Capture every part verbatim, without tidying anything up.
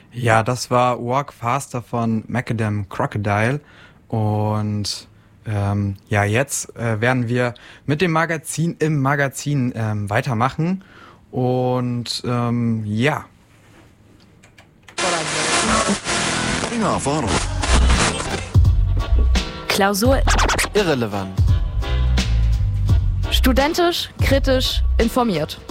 Ja, das war Walk Faster von Macadam Crocodile. Und ähm, ja, jetzt äh, werden wir mit dem Magazin im Magazin ähm, weitermachen. Und ähm, ja, Ja, warum? Klausur Irrelevant. studentisch, kritisch, informiert.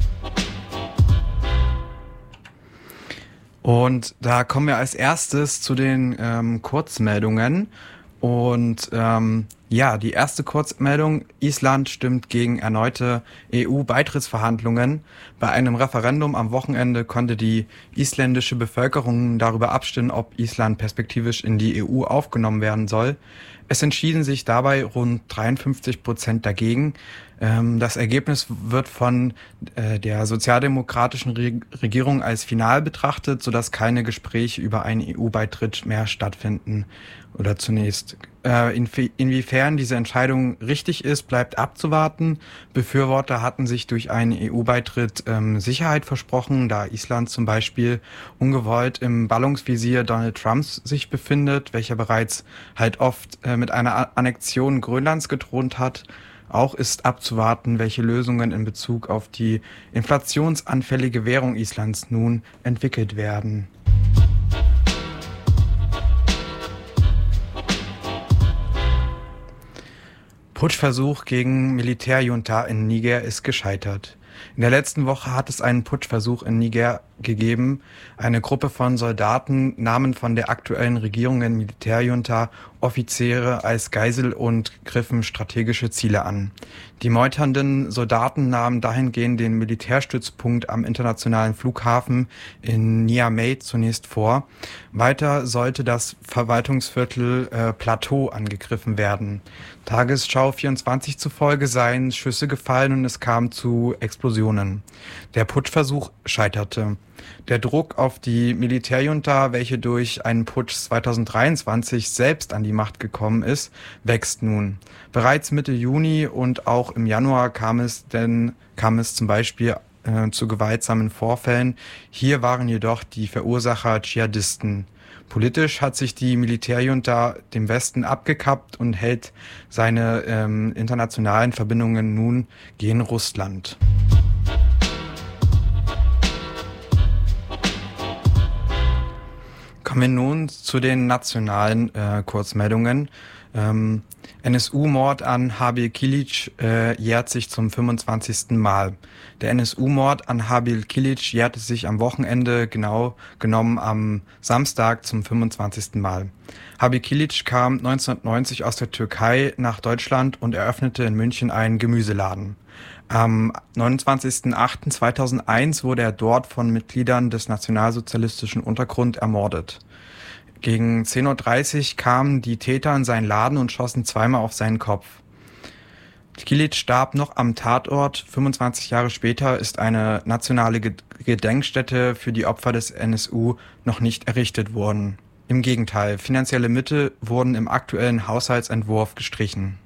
und da kommen wir als erstes zu den ähm, Kurzmeldungen. Und ähm, ja, die erste Kurzmeldung: Island stimmt gegen erneute E U-Beitrittsverhandlungen. Bei einem Referendum am Wochenende konnte die isländische Bevölkerung darüber abstimmen, ob Island perspektivisch in die E U aufgenommen werden soll. Es entschieden sich dabei rund dreiundfünfzig Prozent dagegen. Ähm, das Ergebnis wird von äh, der sozialdemokratischen Re- Regierung als final betrachtet, sodass keine Gespräche über einen E U-Beitritt mehr stattfinden. Oder zunächst. Äh, inwie- inwiefern diese Entscheidung richtig ist, bleibt abzuwarten. Befürworter hatten sich durch einen E U-Beitritt ähm, Sicherheit versprochen, da Island zum Beispiel ungewollt im Ballungsvisier Donald Trumps sich befindet, welcher bereits halt oft äh, mit einer A- Annexion Grönlands gedroht hat. Auch ist abzuwarten, welche Lösungen in Bezug auf die inflationsanfällige Währung Islands nun entwickelt werden. Putschversuch gegen Militärjunta in Niger ist gescheitert. In der letzten Woche hat es einen Putschversuch in Niger gegeben. Eine Gruppe von Soldaten nahmen von der aktuellen regierenden Militärjunta Offiziere als Geisel und griffen strategische Ziele an. Die meuternden Soldaten nahmen dahingehend den Militärstützpunkt am internationalen Flughafen in Niamey zunächst vor. Weiter sollte das Verwaltungsviertel äh, Plateau angegriffen werden. Tagesschau vierundzwanzig zufolge seien Schüsse gefallen und es kam zu Explosionen. Der Putschversuch scheiterte. Der Druck auf die Militärjunta, welche durch einen Putsch zweitausenddreiundzwanzig selbst an die Macht gekommen ist, wächst nun. Bereits Mitte Juni und auch im Januar kam es denn kam es zum Beispiel äh, zu gewaltsamen Vorfällen. Hier waren jedoch die Verursacher Dschihadisten. Politisch hat sich die Militärjunta dem Westen abgekappt und hält seine ähm, internationalen Verbindungen nun gen Russland. Kommen wir nun zu den nationalen äh, Kurzmeldungen. Ähm, N S U-Mord an Habil Kilic äh, jährt sich zum fünfundzwanzigsten Mal. Der N S U-Mord an Habil Kilic jährte sich am Wochenende, genau genommen am Samstag, zum fünfundzwanzigsten Mal. Habil Kilic kam neunzehnhundertneunzig aus der Türkei nach Deutschland und eröffnete in München einen Gemüseladen. Am neunundzwanzigsten achten zweitausendeins wurde er dort von Mitgliedern des nationalsozialistischen Untergrund ermordet. Gegen zehn Uhr dreißig kamen die Täter in seinen Laden und schossen zweimal auf seinen Kopf. Kilic starb noch am Tatort. fünfundzwanzig Jahre später ist eine nationale Gedenkstätte für die Opfer des N S U noch nicht errichtet worden. Im Gegenteil, finanzielle Mittel wurden im aktuellen Haushaltsentwurf gestrichen.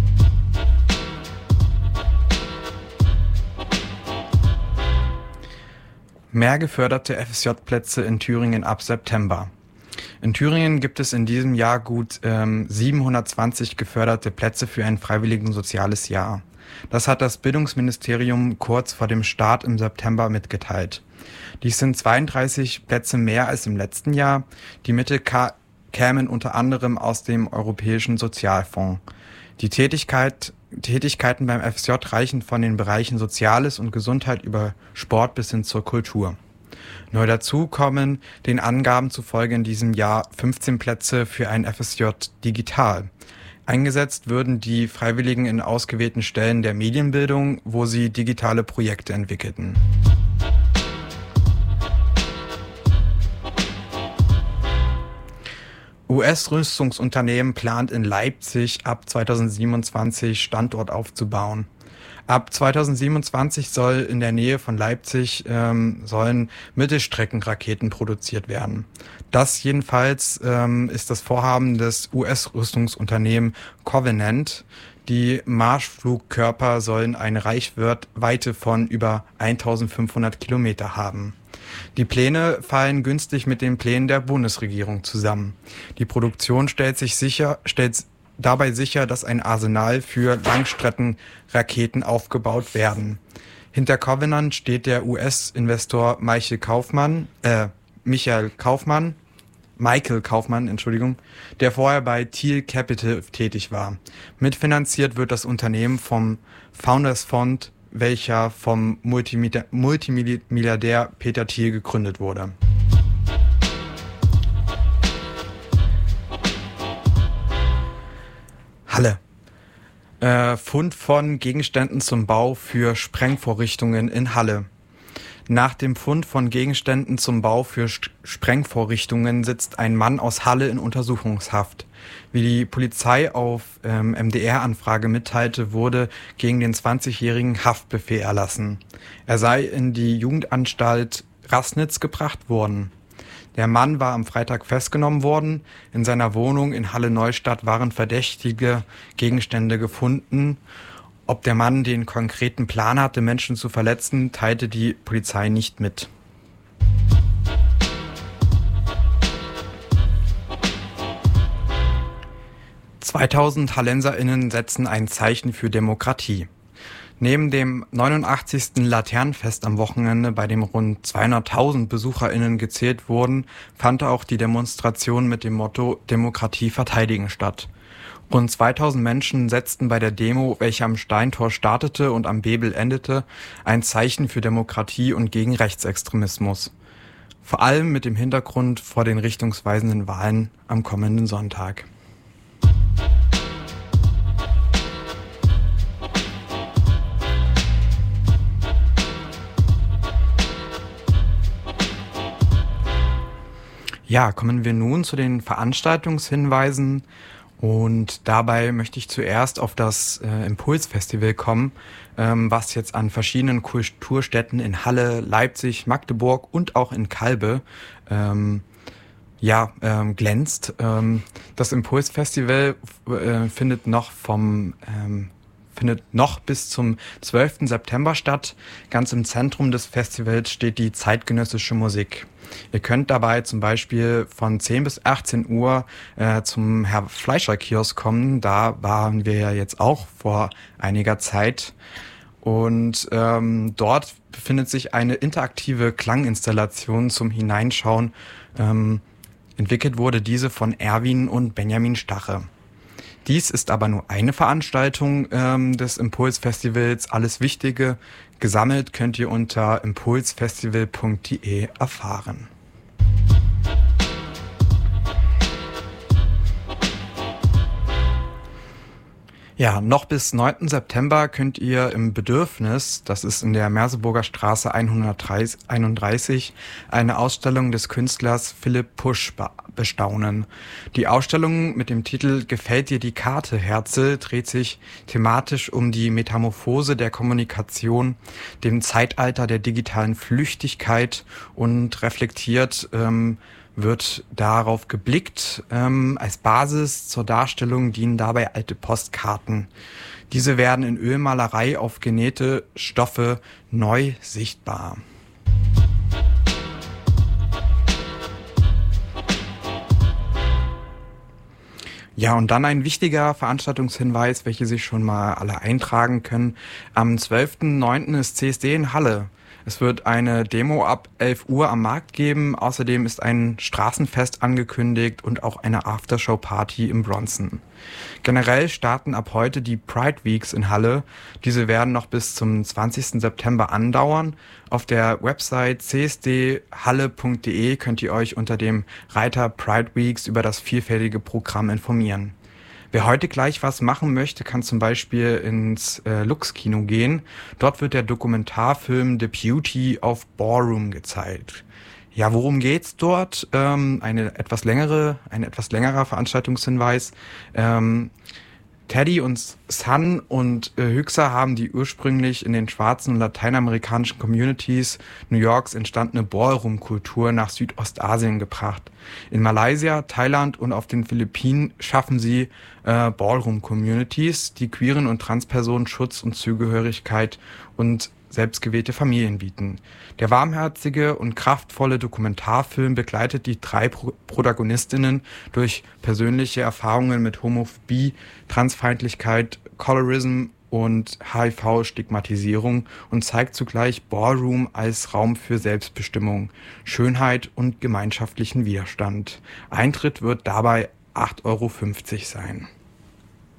Mehr geförderte F S J-Plätze in Thüringen ab September. In Thüringen gibt es in diesem Jahr gut ähm, siebenhundertzwanzig geförderte Plätze für ein freiwilligen soziales Jahr. Das hat das Bildungsministerium kurz vor dem Start im September mitgeteilt. Dies sind zweiunddreißig Plätze mehr als im letzten Jahr. Die Mittel ka- kämen unter anderem aus dem Europäischen Sozialfonds. Die Tätigkeit, Tätigkeiten beim F S J reichen von den Bereichen Soziales und Gesundheit über Sport bis hin zur Kultur. Neu dazu kommen den Angaben zufolge in diesem Jahr fünfzehn Plätze für ein F S J digital. Eingesetzt würden die Freiwilligen in ausgewählten Stellen der Medienbildung, wo sie digitale Projekte entwickelten. U S-Rüstungsunternehmen plant in Leipzig ab zweitausendsiebenundzwanzig Standort aufzubauen. Ab zweitausendsiebenundzwanzig soll in der Nähe von Leipzig ähm, sollen Mittelstreckenraketen produziert werden. Das jedenfalls ähm, ist das Vorhaben des U S-Rüstungsunternehmens Covenant. Die Marschflugkörper sollen eine Reichweite von über eintausendfünfhundert Kilometer haben. Die Pläne fallen günstig mit den Plänen der Bundesregierung zusammen. Die Produktion stellt sich sicher, stellt dabei sicher, dass ein Arsenal für Langstreckenraketen aufgebaut werden. Hinter Covenant steht der U S-Investor Michael Kaufmann, äh, Michael Kaufmann, Michael Kaufmann, Entschuldigung, der vorher bei Thiel Capital tätig war. Mitfinanziert wird das Unternehmen vom Founders Fund, welcher vom Multimilliardär Peter Thiel gegründet wurde. Halle. Äh, Fund von Gegenständen zum Bau für Sprengvorrichtungen in Halle. Nach dem Fund von Gegenständen zum Bau für Sprengvorrichtungen sitzt ein Mann aus Halle in Untersuchungshaft. Wie die Polizei auf ähm, M D R-Anfrage mitteilte, wurde gegen den zwanzigjährigen Haftbefehl erlassen. Er sei in die Jugendanstalt Raßnitz gebracht worden. Der Mann war am Freitag festgenommen worden. In seiner Wohnung in Halle-Neustadt waren verdächtige Gegenstände gefunden. Ob der Mann den konkreten Plan hatte, Menschen zu verletzen, teilte die Polizei nicht mit. zweitausend HallenserInnen setzen ein Zeichen für Demokratie. Neben dem neunundachtzigsten Laternenfest am Wochenende, bei dem rund zweihunderttausend BesucherInnen gezählt wurden, fand auch die Demonstration mit dem Motto Demokratie verteidigen statt. Rund zweitausend Menschen setzten bei der Demo, welche am Steintor startete und am Bebel endete, ein Zeichen für Demokratie und gegen Rechtsextremismus. Vor allem mit dem Hintergrund vor den richtungsweisenden Wahlen am kommenden Sonntag. Ja, kommen wir nun zu den Veranstaltungshinweisen. Und dabei möchte ich zuerst auf das äh, Impulsfestival kommen, ähm, was jetzt an verschiedenen Kulturstätten in Halle, Leipzig, Magdeburg und auch in Kalbe ähm, ja, ähm, glänzt. Ähm, das Impulsfestival äh, findet noch vom ähm, findet noch bis zum zwölften September statt. Ganz im Zentrum des Festivals steht die zeitgenössische Musik. Ihr könnt dabei zum Beispiel von zehn bis achtzehn Uhr äh, zum Herr Fleischer Kiosk kommen. Da waren wir ja jetzt auch vor einiger Zeit. Und ähm, dort befindet sich eine interaktive Klanginstallation zum Hineinschauen. Ähm, entwickelt wurde diese von Erwin und Benjamin Stache. Dies ist aber nur eine Veranstaltung ähm, des Impulsfestivals. Alles Wichtige gesammelt könnt ihr unter impulsfestival punkt de erfahren. Ja, noch bis neunten September könnt ihr im Bedürfnis, das ist in der Merseburger Straße hunderteinunddreißig, eine Ausstellung des Künstlers Philipp Pusch bestaunen. Die Ausstellung mit dem Titel Gefällt dir die Karte, Herzl dreht sich thematisch um die Metamorphose der Kommunikation, dem Zeitalter der digitalen Flüchtigkeit und reflektiert ähm, wird darauf geblickt. Ähm, als Basis zur Darstellung dienen dabei alte Postkarten. Diese werden in Ölmalerei auf genähte Stoffe neu sichtbar. Ja, und dann ein wichtiger Veranstaltungshinweis, welche sich schon mal alle eintragen können. Am zwölften neunten ist C S D in Halle. Es wird eine Demo ab elf Uhr am Markt geben. Außerdem ist ein Straßenfest angekündigt und auch eine Aftershow-Party im Bronson. Generell starten ab heute die Pride Weeks in Halle. Diese werden noch bis zum zwanzigsten September andauern. Auf der Website c s d halle punkt de könnt ihr euch unter dem Reiter Pride Weeks über das vielfältige Programm informieren. Wer heute gleich was machen möchte, kann zum Beispiel ins äh, Lux-Kino gehen. Dort wird der Dokumentarfilm The Beauty of Ballroom gezeigt. Ja, worum geht's dort? Ähm, eine etwas längere, ein etwas längerer Veranstaltungshinweis. Ähm, Teddy und Sun und äh, Hüxer haben die ursprünglich in den schwarzen und lateinamerikanischen Communities New Yorks entstandene Ballroom-Kultur nach Südostasien gebracht. In Malaysia, Thailand und auf den Philippinen schaffen sie äh, Ballroom-Communities, die queeren und Transpersonen Schutz und Zugehörigkeit und selbstgewählte Familien bieten. Der warmherzige und kraftvolle Dokumentarfilm begleitet die drei Pro- Protagonistinnen durch persönliche Erfahrungen mit Homophobie, Transfeindlichkeit, Colorism und H I V-Stigmatisierung und zeigt zugleich Ballroom als Raum für Selbstbestimmung, Schönheit und gemeinschaftlichen Widerstand. Eintritt wird dabei acht Euro fünfzig sein.